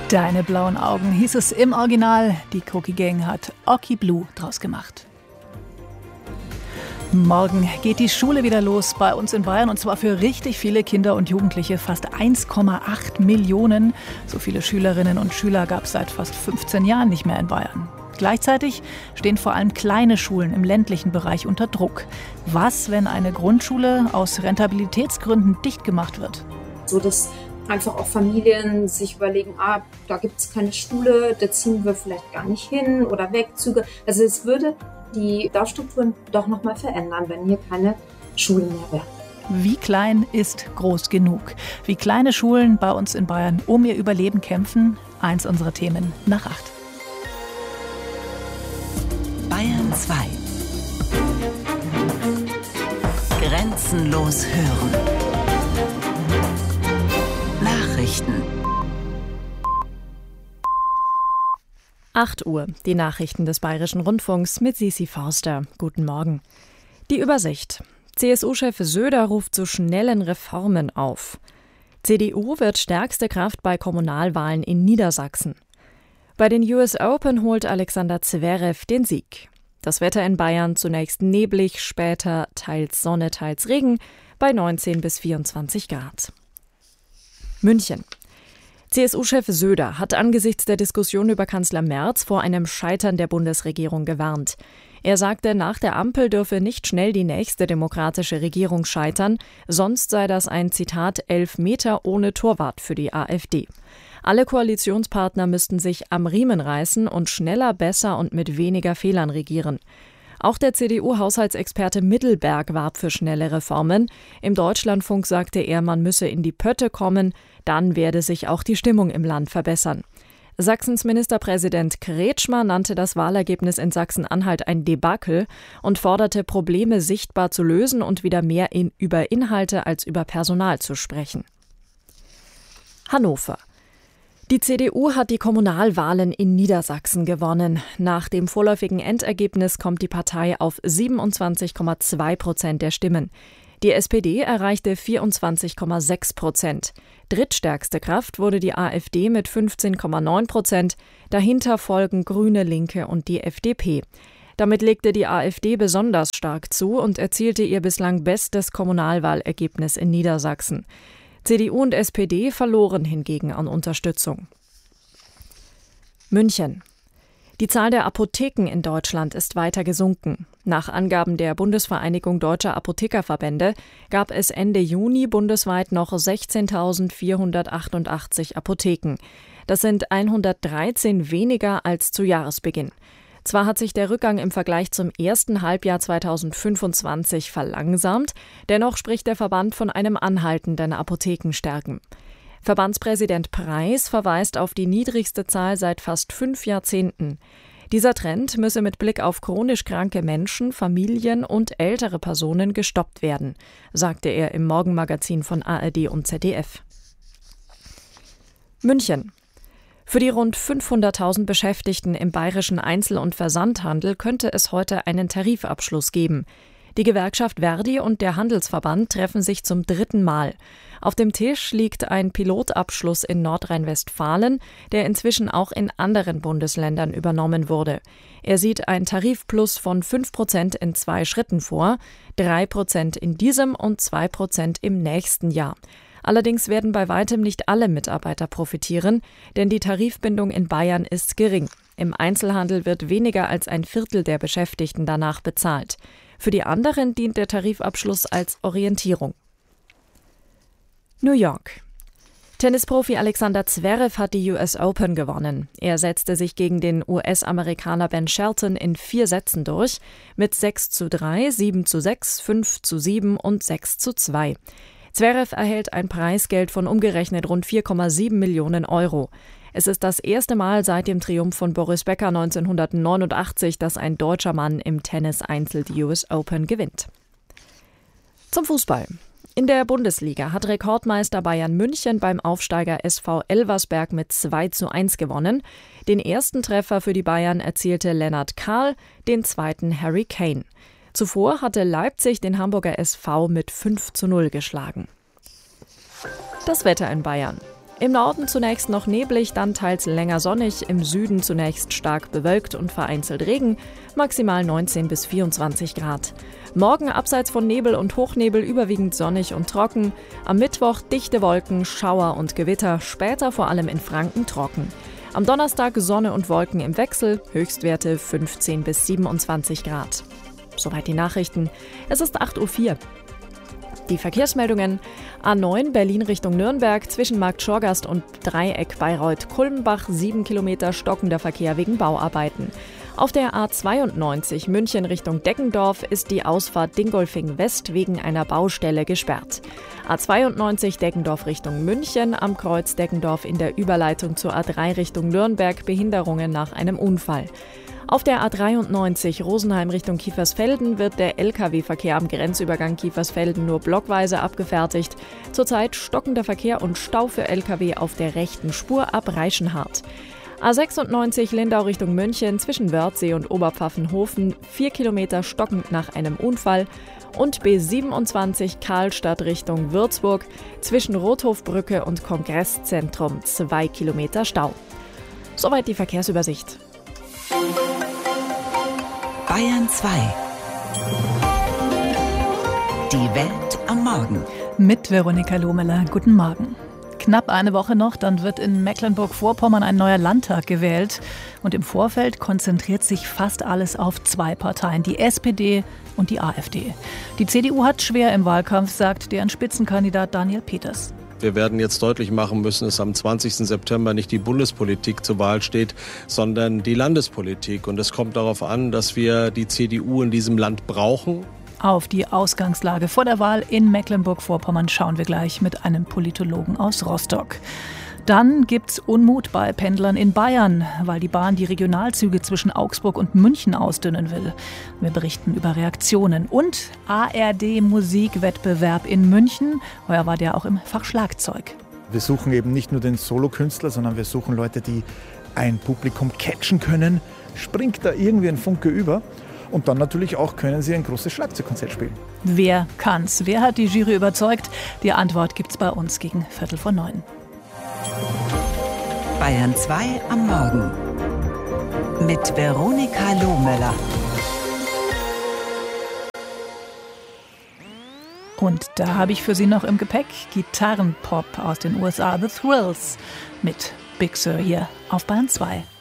Deine blauen Augen hieß es im Original. Die Cookie Gang hat Oki Blue draus gemacht. Morgen geht die Schule wieder los bei uns in Bayern und zwar für richtig viele Kinder und Jugendliche. Fast 1,8 Millionen. So viele Schülerinnen und Schüler gab es seit fast 15 Jahren nicht mehr in Bayern. Gleichzeitig stehen vor allem kleine Schulen im ländlichen Bereich unter Druck. Was, wenn eine Grundschule aus Rentabilitätsgründen dicht gemacht wird? So dass einfach auch Familien sich überlegen, da gibt es keine Schule, da ziehen wir vielleicht gar nicht hin oder Wegzüge. Also es würde die Dorfstrukturen doch nochmal verändern, wenn hier keine Schulen mehr wären. Wie klein ist groß genug? Wie kleine Schulen bei uns in Bayern um ihr Überleben kämpfen? Eins unserer Themen nach 8. Bayern 2. Grenzenlos hören. Nachrichten. 8 Uhr, die Nachrichten des Bayerischen Rundfunks mit Sisi Forster. Guten Morgen. Die Übersicht. CSU-Chef Söder ruft zu schnellen Reformen auf. CDU wird stärkste Kraft bei Kommunalwahlen in Niedersachsen. Bei den US Open holt Alexander Zverev den Sieg. Das Wetter in Bayern zunächst neblig, später teils Sonne, teils Regen bei 19 bis 24 Grad. München. CSU-Chef Söder hat angesichts der Diskussion über Kanzler Merz vor einem Scheitern der Bundesregierung gewarnt. Er sagte, nach der Ampel dürfe nicht schnell die nächste demokratische Regierung scheitern, sonst sei das ein, Zitat, 11 Meter ohne Torwart für die AfD. Alle Koalitionspartner müssten sich am Riemen reißen und schneller, besser und mit weniger Fehlern regieren. Auch der CDU-Haushaltsexperte Mittelberg warb für schnelle Reformen. Im Deutschlandfunk sagte er, man müsse in die Pötte kommen, dann werde sich auch die Stimmung im Land verbessern. Sachsens Ministerpräsident Kretschmer nannte das Wahlergebnis in Sachsen-Anhalt ein Debakel und forderte, Probleme sichtbar zu lösen und wieder mehr über Inhalte als über Personal zu sprechen. Hannover. Die CDU hat die Kommunalwahlen in Niedersachsen gewonnen. Nach dem vorläufigen Endergebnis kommt die Partei auf 27,2% der Stimmen. Die SPD erreichte 24,6%. Drittstärkste Kraft wurde die AfD mit 15,9%. Dahinter folgen Grüne, Linke und die FDP. Damit legte die AfD besonders stark zu und erzielte ihr bislang bestes Kommunalwahlergebnis in Niedersachsen. CDU und SPD verloren hingegen an Unterstützung. München. Die Zahl der Apotheken in Deutschland ist weiter gesunken. Nach Angaben der Bundesvereinigung Deutscher Apothekerverbände gab es Ende Juni bundesweit noch 16.488 Apotheken. Das sind 113 weniger als zu Jahresbeginn. Zwar hat sich der Rückgang im Vergleich zum ersten Halbjahr 2025 verlangsamt, dennoch spricht der Verband von einem anhaltenden Apothekensterben. Verbandspräsident Preis verweist auf die niedrigste Zahl seit fast 5 Jahrzehnten. Dieser Trend müsse mit Blick auf chronisch kranke Menschen, Familien und ältere Personen gestoppt werden, sagte er im Morgenmagazin von ARD und ZDF. München. Für die rund 500.000 Beschäftigten im bayerischen Einzel- und Versandhandel könnte es heute einen Tarifabschluss geben. Die Gewerkschaft Verdi und der Handelsverband treffen sich zum 3. Mal. Auf dem Tisch liegt ein Pilotabschluss in Nordrhein-Westfalen, der inzwischen auch in anderen Bundesländern übernommen wurde. Er sieht ein Tarifplus von 5% in 2 Schritten vor, 3% in diesem und 2% im nächsten Jahr. Allerdings werden bei weitem nicht alle Mitarbeiter profitieren, denn die Tarifbindung in Bayern ist gering. Im Einzelhandel wird weniger als ein Viertel der Beschäftigten danach bezahlt. Für die anderen dient der Tarifabschluss als Orientierung. New York. Tennisprofi Alexander Zverev hat die US Open gewonnen. Er setzte sich gegen den US-Amerikaner Ben Shelton in 4 Sätzen durch, mit 6:3, 7:6, 5:7 und 6:2. Zverev erhält ein Preisgeld von umgerechnet rund 4,7 Millionen Euro. Es ist das erste Mal seit dem Triumph von Boris Becker 1989, dass ein deutscher Mann im Tennis-Einzel die US Open gewinnt. Zum Fußball. In der Bundesliga hat Rekordmeister Bayern München beim Aufsteiger SV Elversberg mit 2:1 gewonnen. Den ersten Treffer für die Bayern erzielte Lennart Kahl, den zweiten Harry Kane. Zuvor hatte Leipzig den Hamburger SV mit 5:0 geschlagen. Das Wetter in Bayern. Im Norden zunächst noch neblig, dann teils länger sonnig, im Süden zunächst stark bewölkt und vereinzelt Regen, maximal 19 bis 24 Grad. Morgen abseits von Nebel und Hochnebel überwiegend sonnig und trocken. Am Mittwoch dichte Wolken, Schauer und Gewitter, später vor allem in Franken trocken. Am Donnerstag Sonne und Wolken im Wechsel, Höchstwerte 15 bis 27 Grad. Soweit die Nachrichten. Es ist 8:04 Uhr. Die Verkehrsmeldungen: A9 Berlin Richtung Nürnberg zwischen Markt Schorgast und Dreieck Bayreuth-Kulmbach 7 Kilometer stockender Verkehr wegen Bauarbeiten. Auf der A92 München Richtung Deggendorf ist die Ausfahrt Dingolfing West wegen einer Baustelle gesperrt. A92 Deggendorf Richtung München am Kreuz Deggendorf in der Überleitung zur A3 Richtung Nürnberg Behinderungen nach einem Unfall. Auf der A93 Rosenheim Richtung Kiefersfelden wird der Lkw-Verkehr am Grenzübergang Kiefersfelden nur blockweise abgefertigt. Zurzeit stockender Verkehr und Stau für Lkw auf der rechten Spur ab Reichenhart. A96 Lindau Richtung München zwischen Wörthsee und Oberpfaffenhofen 4 Kilometer stockend nach einem Unfall. Und B27 Karlstadt Richtung Würzburg zwischen Rothofbrücke und Kongresszentrum 2 Kilometer Stau. Soweit die Verkehrsübersicht. Bayern 2. Die Welt am Morgen. Mit Veronika Lohmeler. Guten Morgen. Knapp eine Woche noch, dann wird in Mecklenburg-Vorpommern ein neuer Landtag gewählt. Und im Vorfeld konzentriert sich fast alles auf zwei Parteien, die SPD und die AfD. Die CDU hat schwer im Wahlkampf, sagt deren Spitzenkandidat Daniel Peters. Wir werden jetzt deutlich machen müssen, dass am 20. September nicht die Bundespolitik zur Wahl steht, sondern die Landespolitik. Und es kommt darauf an, dass wir die CDU in diesem Land brauchen. Auf die Ausgangslage vor der Wahl in Mecklenburg-Vorpommern schauen wir gleich mit einem Politologen aus Rostock. Dann gibt's Unmut bei Pendlern in Bayern, weil die Bahn die Regionalzüge zwischen Augsburg und München ausdünnen will. Wir berichten über Reaktionen. Und ARD-Musikwettbewerb in München. Heuer war der auch im Fach Schlagzeug. Wir suchen eben nicht nur den Solokünstler, sondern wir suchen Leute, die ein Publikum catchen können. Springt da irgendwie ein Funke über? Und dann natürlich auch können sie ein großes Schlagzeugkonzert spielen. Wer kann's? Wer hat die Jury überzeugt? Die Antwort gibt's bei uns gegen 8:45. Bayern 2 am Morgen. Mit Veronika Lohmeler. Und da habe ich für Sie noch im Gepäck Gitarrenpop aus den USA, The Thrills, mit Big Sur hier auf Bayern 2.